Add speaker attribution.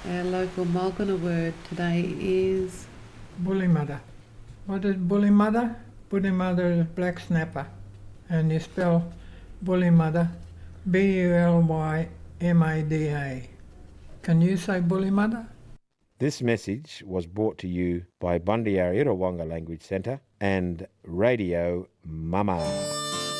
Speaker 1: Our local Mulgana word today is
Speaker 2: Bullimada. What is bullimada? Bullimada is black snapper. And you spell bullimada Bullymada. Can you say bullimada?
Speaker 3: This message was brought to you by Bundyarra Irrawonga Language Centre and Radio Mama.